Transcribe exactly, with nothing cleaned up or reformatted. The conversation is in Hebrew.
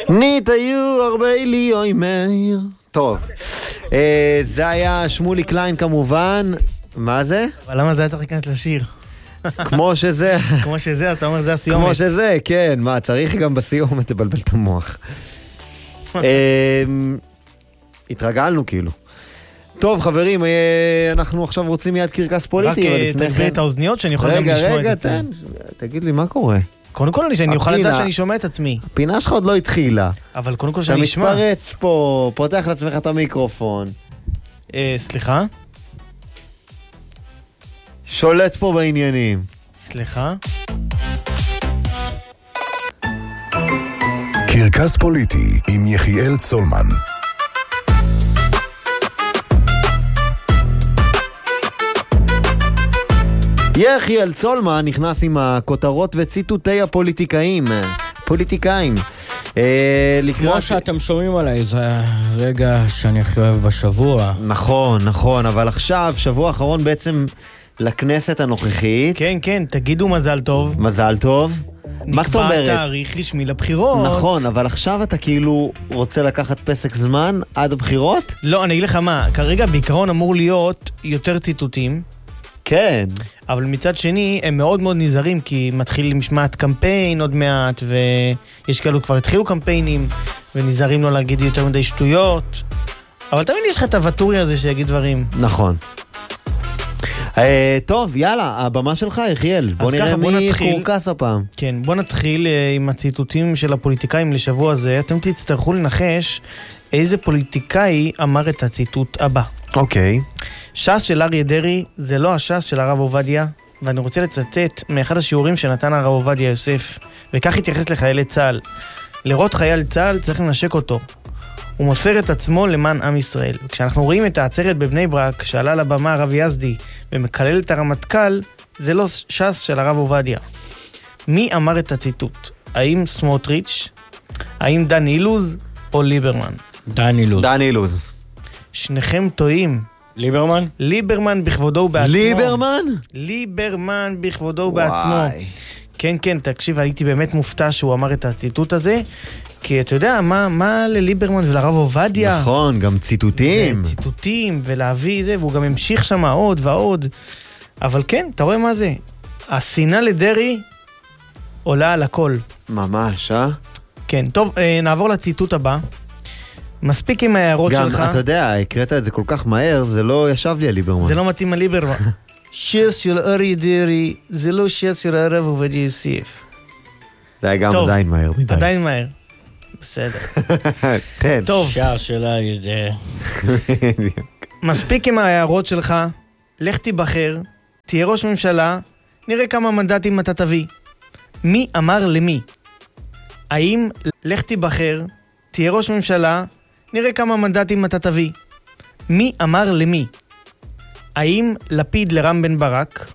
נית היו הרבה לי אוי מאיר. טוב, זה היה שמולי קליין כמובן. מה זה? אבל למה זה היה צריך להיכנס לשיר? כמו שזה. כמו שזה, אתה אומר זה הסיומת. כמו שזה, כן. מה, צריך גם בסיומת לבלבל את המוח. התרגלנו כאילו. טוב חברים, אנחנו עכשיו רוצים מיד קרקס פוליטי. רק תגביר את האוזניות שאני יכול גם לשמוע את עצמי. רגע, רגע, תן. תגיד לי, מה קורה? קודם כל אני אוכל לדעת שאני שומע את עצמי. הפינה שלך עוד לא התחילה. אבל קודם כל שאני אשמע. אתה מתפרץ פה, פותח לעצמך את המיקרופון. סליחה? שולט פה בעניינים. סליחה? קרקס פוליטי עם יחיאל צולמן. יחיאל צולמן נכנס עם הכותרות וציטוטי הפוליטיקאים. פוליטיקאים. כמו שאתם שומעים עליי, זה רגע שאני הכי אוהב בשבוע. נכון, נכון, אבל עכשיו, שבוע האחרון בעצם לכנסת הנוכחית. כן, כן, תגידו מזל טוב. מזל טוב. מה זאת אומרת? נקבע תאריך רשמי לבחירות. נכון, אבל עכשיו אתה כאילו רוצה לקחת פסק זמן עד הבחירות? לא, אני אגיד לך מה, כרגע בעיקרון אמור להיות יותר ציטוטים. כן. אבל מצד שני, הם מאוד מאוד נזהרים, כי מתחיל משמעת קמפיין עוד מעט, ויש כאלו כבר התחילו קמפיינים, ונזהרים לא להגיד יותר מדי שטויות. אבל תמיד יש לך את הווטורי הזה שיגיד דברים. נכון. טוב, יאללה, הבמה שלך, יחיאל. בוא נראה מי קורקס הפעם. כן, בוא נתחיל עם הציטוטים של הפוליטיקאים לשבוע הזה. אתם תצטרכו לנחש איזה פוליטיקאי אמר את הציטוט הבא. אוקיי. ש"ס של אריה דרעי זה לא הש"ס של הרב עובדיה, ואני רוצה לצטט מאחד השיעורים שנתן הרב עובדיה יוסף, וכך התייחס לחיילי צה"ל. לראות חייל צה"ל צריך לנשק אותו. הוא מוסר את עצמו למען עם ישראל. כשאנחנו רואים את העצרת בבני ברק, שעלה לבמה הרב יזדי ומקלל את הרמטכ"ל, זה לא ש"ס של הרב עובדיה. מי אמר את הציטוט? האם סמוטריץ', האם דן אילוז או ליברמן? דן אילוז. דן אילוז. שניכם טועים. ליברמן? ליברמן בכבודו ובעצמו. ליברמן? ליברמן בכבודו ובעצמו. כן, כן, תקשיב, הייתי באמת מופתע שהוא אמר את הציטוט הזה, כי אתה יודע, מה, מה לליברמן ולרב עובדיה? נכון, גם ציטוטים. ציטוטים, ולהביא זה, והוא גם המשיך שם עוד ועוד. אבל כן, אתה רואה מה זה? השנאה לדרעי עולה על הכל. ממש, אה? כן, טוב, נעבור לציטוט הבא. מספיק עם ההערות שלך. גם, אתה יודע, הקראת את זה כל כך מהר, זה לא ישב לי על ליברמן. זה לא מתאים על ליברמן. ש"ס של אריה דרעי, זה לא ש"ס של הרב עובדיה יוסף. זה היה גם טוב, עדיין מהר מדי. עדיין מהר. בסדר. כן. טוב. ש"ס של אריה דרעי. מספיק עם ההערות שלך, לך תיבחר, תהיה ראש ממשלה, נראה כמה מנדטים אתה תביא. מי אמר למי? האם לך תיבחר, תהיה ראש ממשלה, נראה כמה מנדטים אתה תביא. מי אמר למי? האם לפיד לרם בן ברק?